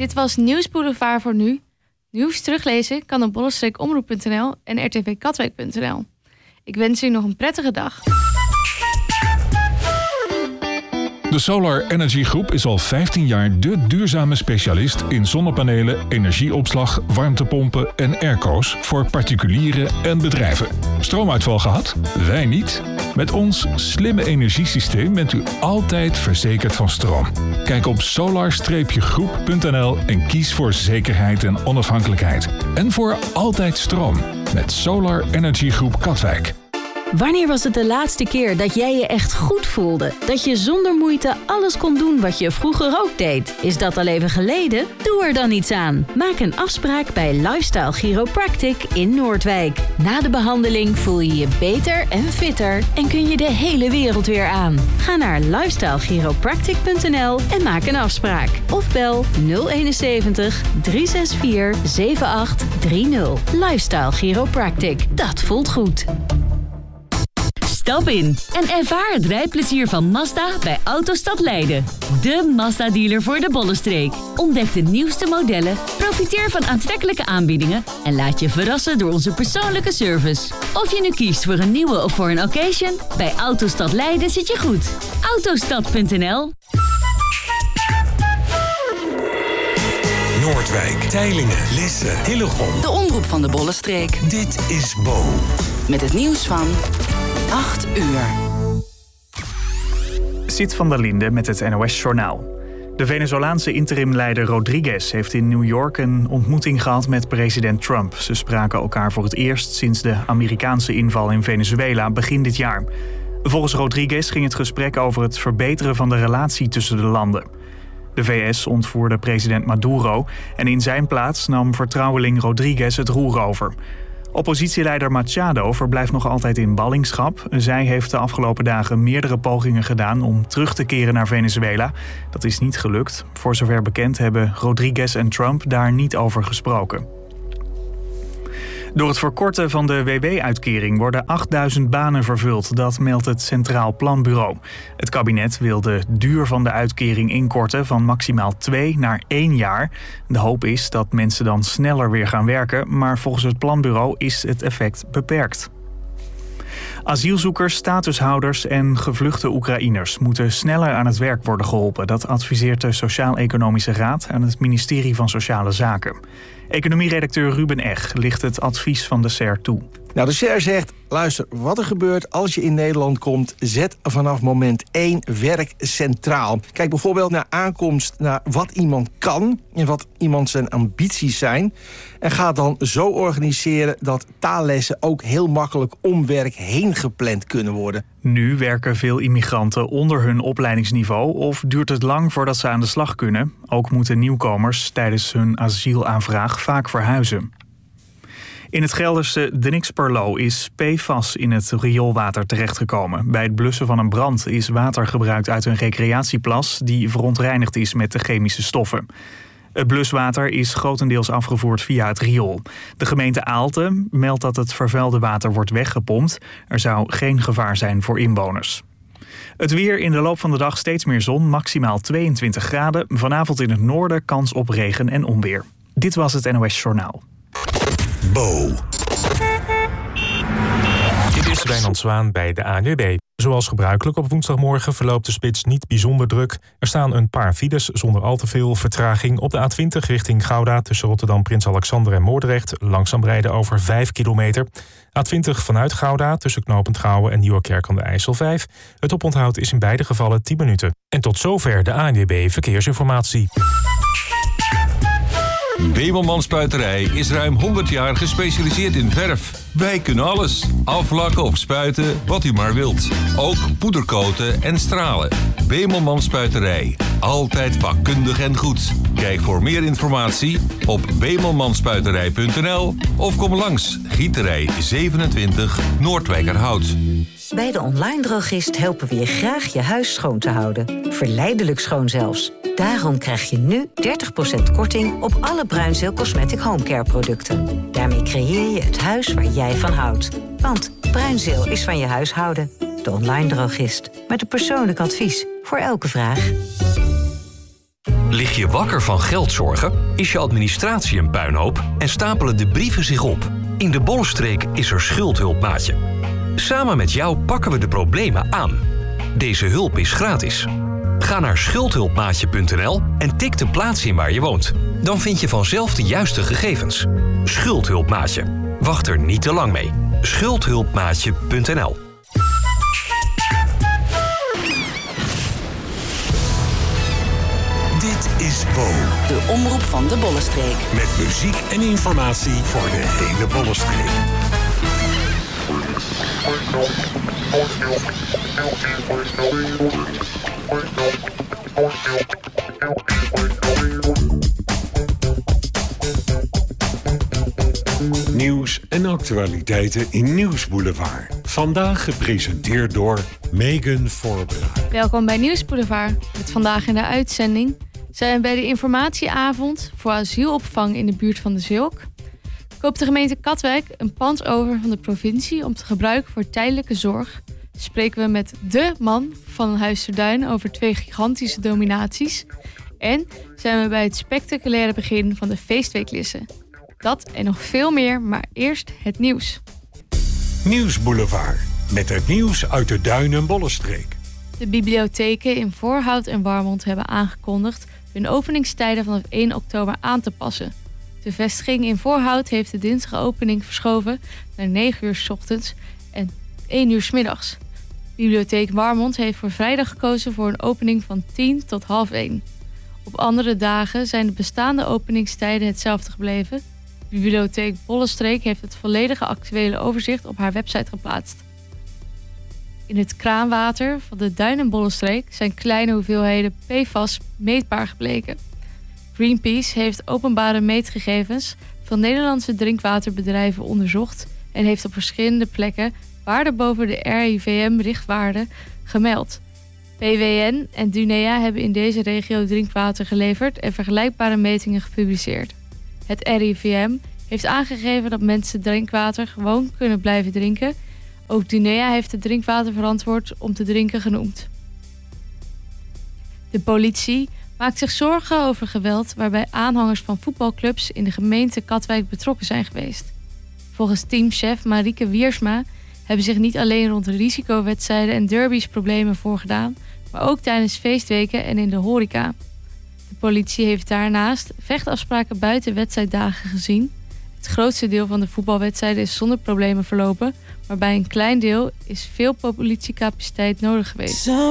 Dit was Nieuws Boulevard voor nu. Nieuws teruglezen kan op bollestreekomroep.nl en rtvkatwijk.nl. Ik wens u nog een prettige dag. De Solar Energy Groep is al 15 jaar de duurzame specialist in zonnepanelen, energieopslag, warmtepompen en airco's voor particulieren en bedrijven. Stroomuitval gehad? Wij niet. Met ons slimme energiesysteem bent u altijd verzekerd van stroom. Kijk op solar-groep.nl en kies voor zekerheid en onafhankelijkheid. En voor altijd stroom met Solar Energy Groep Katwijk. Wanneer was het de laatste keer dat jij je echt goed voelde? Dat je zonder moeite alles kon doen wat je vroeger ook deed? Is dat al even geleden? Doe er dan iets aan. Maak een afspraak bij Lifestyle Chiropractic in Noordwijk. Na de behandeling voel je je beter en fitter en kun je de hele wereld weer aan. Ga naar lifestylechiropractic.nl en maak een afspraak. Of bel 071 364 7830. Lifestyle Chiropractic. Dat voelt goed. Stap in en ervaar het rijplezier van Mazda bij Autostad Leiden. De Mazda-dealer voor de Bollenstreek. Ontdek de nieuwste modellen, profiteer van aantrekkelijke aanbiedingen en laat je verrassen door onze persoonlijke service. Of je nu kiest voor een nieuwe of voor een occasion, bij Autostad Leiden zit je goed. Autostad.nl. Noordwijk, Teylingen, Lisse, Hillegom. De omroep van de Bollenstreek. Dit is Bo. Met het nieuws van 8 uur. Siet van der Linde met het NOS-journaal. De Venezolaanse interimleider Rodriguez heeft in New York een ontmoeting gehad met president Trump. Ze spraken elkaar voor het eerst sinds de Amerikaanse inval in Venezuela begin dit jaar. Volgens Rodriguez ging het gesprek over het verbeteren van de relatie tussen de landen. De VS ontvoerde president Maduro en in zijn plaats nam vertrouweling Rodriguez het roer over. Oppositieleider Machado verblijft nog altijd in ballingschap. Zij heeft de afgelopen dagen meerdere pogingen gedaan om terug te keren naar Venezuela. Dat is niet gelukt. Voor zover bekend hebben Rodriguez en Trump daar niet over gesproken. Door het verkorten van de WW-uitkering worden 8000 banen vervuld. Dat meldt het Centraal Planbureau. Het kabinet wil de duur van de uitkering inkorten van maximaal 2 naar 1 jaar. De hoop is dat mensen dan sneller weer gaan werken, maar volgens het planbureau is het effect beperkt. Asielzoekers, statushouders en gevluchte Oekraïners moeten sneller aan het werk worden geholpen. Dat adviseert de Sociaal-Economische Raad aan het ministerie van Sociale Zaken. Economieredacteur Ruben Eg licht het advies van de SER toe. Nou, de SER zegt, luister, wat er gebeurt als je in Nederland komt, zet vanaf moment 1 werk centraal. Kijk bijvoorbeeld naar aankomst, naar wat iemand kan en wat iemand zijn ambities zijn. En ga dan zo organiseren dat taallessen ook heel makkelijk om werk heen gepland kunnen worden. Nu werken veel immigranten onder hun opleidingsniveau of duurt het lang voordat ze aan de slag kunnen. Ook moeten nieuwkomers tijdens hun asielaanvraag vaak verhuizen. In het Gelderse De Nixperlo is PFAS in het rioolwater terechtgekomen. Bij het blussen van een brand is water gebruikt uit een recreatieplas die verontreinigd is met de chemische stoffen. Het bluswater is grotendeels afgevoerd via het riool. De gemeente Aalten meldt dat het vervuilde water wordt weggepompt. Er zou geen gevaar zijn voor inwoners. Het weer in de loop van de dag steeds meer zon, maximaal 22 graden. Vanavond in het noorden kans op regen en onweer. Dit was het NOS Journaal. Bo. Dit is Wijnand Zwaan bij de ANWB. Zoals gebruikelijk op woensdagmorgen verloopt de spits niet bijzonder druk. Er staan een paar files zonder al te veel vertraging. Op de A20 richting Gouda tussen Rotterdam, Prins Alexander en Moordrecht. Langzaam rijden over 5 kilometer. A20 vanuit Gouda tussen Knopend Gouwen en Nieuwerkerk aan de IJssel 5. Het oponthoud is in beide gevallen 10 minuten. En tot zover de ANWB Verkeersinformatie. Bemelman Spuiterij is ruim 100 jaar gespecialiseerd in verf. Wij kunnen alles. Aflakken of spuiten, wat u maar wilt. Ook poedercoaten en stralen. Bemelman Spuiterij. Altijd vakkundig en goed. Kijk voor meer informatie op bemelmanspuiterij.nl of kom langs Gieterij 27 Noordwijkerhout. Bij de Online Drogist helpen we je graag je huis schoon te houden. Verleidelijk schoon zelfs. Daarom krijg je nu 30% korting op alle Bruinzeel Cosmetic Homecare producten. Daarmee creëer je het huis waar jij van houdt. Want Bruinzeel is van je huishouden. De Online Drogist. Met een persoonlijk advies voor elke vraag. Lig je wakker van geldzorgen? Is je administratie een puinhoop? En stapelen de brieven zich op? In de Bollenstreek is er Schuldhulp, maatje. Samen met jou pakken we de problemen aan. Deze hulp is gratis. Ga naar schuldhulpmaatje.nl en tik de plaats in waar je woont. Dan vind je vanzelf de juiste gegevens. Schuldhulpmaatje. Wacht er niet te lang mee. Schuldhulpmaatje.nl. Dit is Bo. De omroep van de Bollenstreek. Met muziek en informatie voor de hele Bollenstreek. Nieuws en actualiteiten in Nieuwsboulevard. Vandaag gepresenteerd door Megan Voorbraak. Welkom bij Nieuwsboulevard. Met vandaag in de uitzending zijn we bij de informatieavond voor asielopvang in de buurt van de Zilk. Koopt de gemeente Katwijk een pand over van de provincie om te gebruiken voor tijdelijke zorg. Spreken we met de man van Huis ter Duin over 2 gigantische dominaties. En zijn we bij het spectaculaire begin van de feestweeklissen. Dat en nog veel meer, maar eerst het nieuws. Nieuwsboulevard. Met het nieuws uit de Duin- en Bollenstreek. De bibliotheken in Voorhout en Warmond hebben aangekondigd hun openingstijden vanaf 1 oktober aan te passen. De vestiging in Voorhout heeft de dinsdagopening verschoven naar 9 uur 's ochtends en 1 uur 's middags. Bibliotheek Warmond heeft voor vrijdag gekozen voor een opening van 10 tot half 1. Op andere dagen zijn de bestaande openingstijden hetzelfde gebleven. Bibliotheek Bollenstreek heeft het volledige actuele overzicht op haar website geplaatst. In het kraanwater van de Duin- en Bollenstreek zijn kleine hoeveelheden PFAS meetbaar gebleken. Greenpeace heeft openbare meetgegevens van Nederlandse drinkwaterbedrijven onderzocht en heeft op verschillende plekken waarden boven de RIVM-richtwaarde gemeld. PWN en Dunea hebben in deze regio drinkwater geleverd en vergelijkbare metingen gepubliceerd. Het RIVM heeft aangegeven dat mensen drinkwater gewoon kunnen blijven drinken. Ook Dunea heeft het drinkwater verantwoord om te drinken genoemd. De politie maakt zich zorgen over geweld waarbij aanhangers van voetbalclubs in de gemeente Katwijk betrokken zijn geweest. Volgens teamchef Marieke Wiersma hebben zich niet alleen rond de risicowedstrijden en derbies problemen voorgedaan, maar ook tijdens feestweken en in de horeca. De politie heeft daarnaast vechtafspraken buiten wedstrijddagen gezien. Het grootste deel van de voetbalwedstrijden is zonder problemen verlopen, maar bij een klein deel is veel politiecapaciteit nodig geweest.